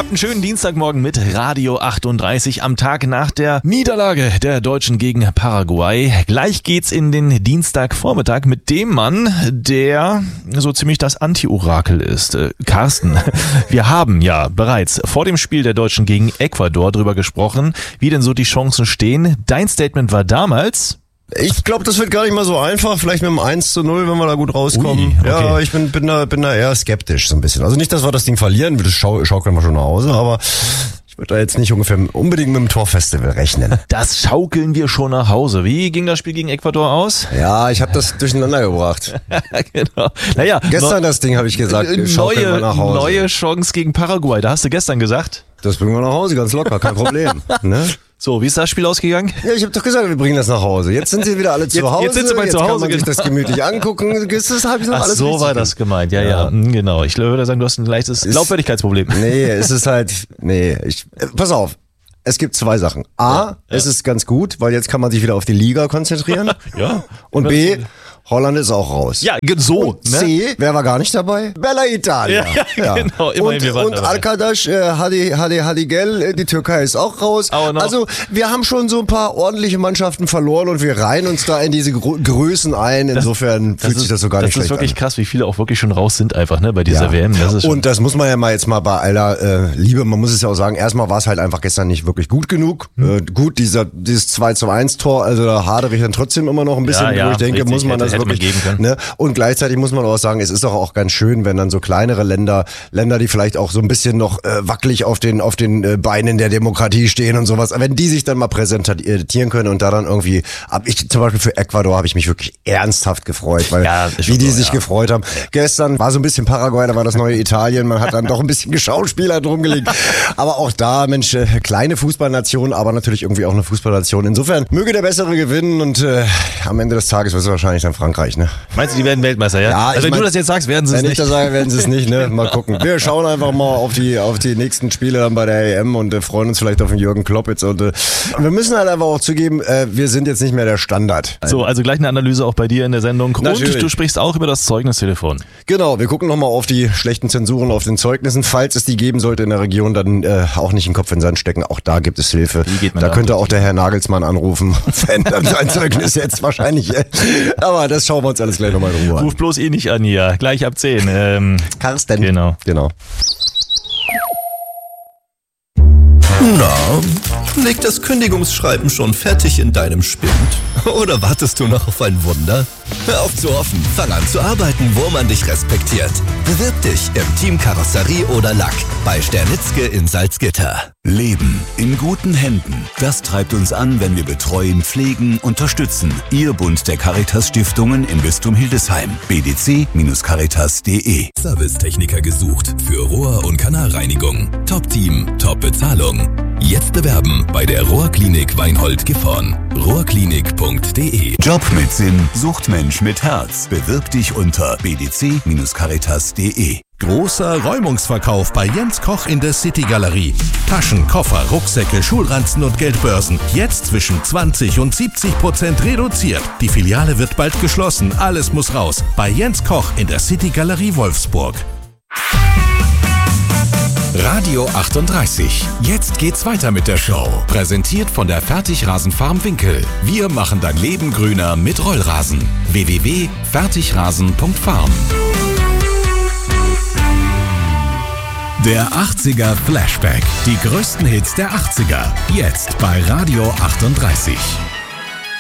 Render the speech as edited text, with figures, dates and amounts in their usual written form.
Habt einen schönen Dienstagmorgen mit Radio 38 am Tag nach der Niederlage der Deutschen gegen Paraguay. Gleich geht's in den Dienstagvormittag mit dem Mann, der so ziemlich das Anti-Orakel ist. Carsten, wir haben ja bereits vor dem Spiel der Deutschen gegen Ecuador drüber gesprochen, wie denn so die Chancen stehen. Dein Statement war damals... Ich glaube, das wird gar nicht mal so einfach. Vielleicht mit einem 1:0, wenn wir da gut rauskommen. Ui, okay. Ja, ich bin da eher skeptisch so ein bisschen. Also nicht, dass wir das Ding verlieren, das schaukeln wir schon nach Hause, aber ich würde da jetzt nicht unbedingt mit dem Torfestival rechnen. Das schaukeln wir schon nach Hause. Wie ging das Spiel gegen Ecuador aus? Ja, ich habe das durcheinander gebracht. Genau. Naja, gestern das Ding habe ich gesagt, schaukeln wir nach Hause. Neue Chance gegen Paraguay. Da hast du gestern gesagt. Das bringen wir nach Hause, ganz locker, kein Problem. Ne? So, wie ist das Spiel ausgegangen? Ja, ich habe doch gesagt, wir bringen das nach Hause. Jetzt sind sie wieder alle zu Hause. Jetzt sind sie mal zu Hause. Kann man sich das gemütlich angucken. Das habe ich noch alles so war das gemeint. Ja, genau. Ich würde sagen, du hast ein leichtes Glaubwürdigkeitsproblem. Es ist halt, pass auf. Es gibt zwei Sachen. A, es ist ganz gut, weil jetzt kann man sich wieder auf die Liga konzentrieren. Ja. Und B, Holland ist auch raus. Ja, so. Und C, wer war gar nicht dabei? Bella Italia. Ja, genau. Immerhin, wir waren und dabei. Arkadaş, Hadigel, die Türkei ist auch raus. Also wir haben schon so ein paar ordentliche Mannschaften verloren und wir reihen uns da in diese Größen ein. Insofern fühlt sich das so gar nicht schlecht an. Das ist wirklich krass, wie viele auch wirklich schon raus sind einfach, ne, bei dieser WM. Das ist und das muss man ja mal jetzt mal bei aller Liebe, man muss es ja auch sagen, erstmal war es halt einfach gestern nicht wirklich gut genug. Gut, dieses 2:1 Tor, also da hadere ich dann trotzdem immer noch ein bisschen, wo ich denke, muss man das wirklich geben können. Ne? Und gleichzeitig muss man auch sagen, es ist doch auch ganz schön, wenn dann so kleinere Länder, die vielleicht auch so ein bisschen noch wackelig auf den Beinen der Demokratie stehen und sowas, wenn die sich dann mal präsentieren können und da dann irgendwie, zum Beispiel für Ecuador habe ich mich wirklich ernsthaft gefreut, weil wie die sich gefreut haben. Gestern war so ein bisschen Paraguay, da war das neue Italien, man hat dann doch ein bisschen Geschauspieler drum gelegt. Aber auch da, Mensch, kleine Fußballnation, aber natürlich irgendwie auch eine Fußballnation. Insofern möge der Bessere gewinnen und am Ende des Tages wird es wahrscheinlich dann Frankreich, ne? Meinst du, die werden Weltmeister, ja? Ja, also wenn du das jetzt sagst, werden sie es nicht. Wenn ich das sage, werden sie es nicht, ne? Mal gucken. Wir schauen einfach mal auf die nächsten Spiele dann bei der EM und freuen uns vielleicht auf den Jürgen Klopp jetzt. Und wir müssen halt einfach auch zugeben, wir sind jetzt nicht mehr der Standard. So, also gleich eine Analyse auch bei dir in der Sendung. Natürlich. Und du sprichst auch über das Zeugnistelefon. Genau, wir gucken nochmal auf die schlechten Zensuren auf den Zeugnissen. Falls es die geben sollte in der Region, dann auch nicht den Kopf in den Sand stecken. Auch da gibt es Hilfe. Da könnte auch der Herr Nagelsmann anrufen. Verändert sein Zeugnis jetzt wahrscheinlich. Aber das schauen wir uns alles gleich nochmal in Ruhe an. Ruf bloß nicht an hier. Gleich ab 10. Carsten. Genau. Na, liegt das Kündigungsschreiben schon fertig in deinem Spind? Oder wartest du noch auf ein Wunder? Hör auf zu hoffen, fang an zu arbeiten, wo man dich respektiert. Bewirb dich im Team Karosserie oder Lack bei Sternitzke in Salzgitter. Leben in guten Händen. Das treibt uns an, wenn wir betreuen, pflegen, unterstützen. Ihr Bund der Caritas-Stiftungen im Bistum Hildesheim. bdc-caritas.de. Servicetechniker gesucht für Rohr- und Kanalreinigung. Top-Team, Top-Bezahlung. Jetzt bewerben bei der Rohrklinik Weinhold-Gifhorn. rohrklinik.de. Job mit Sinn sucht Mensch mit Herz. Bewirb dich unter bdc-caritas.de. Großer Räumungsverkauf bei Jens Koch in der City Galerie. Taschen, Koffer, Rucksäcke, Schulranzen und Geldbörsen. Jetzt zwischen 20% und 70% reduziert. Die Filiale wird bald geschlossen. Alles muss raus. Bei Jens Koch in der City Galerie Wolfsburg. Radio 38. Jetzt geht's weiter mit der Show. Präsentiert von der Fertigrasenfarm Winkel. Wir machen dein Leben grüner mit Rollrasen. www.fertigrasen.farm. Der 80er Flashback. Die größten Hits der 80er. Jetzt bei Radio 38.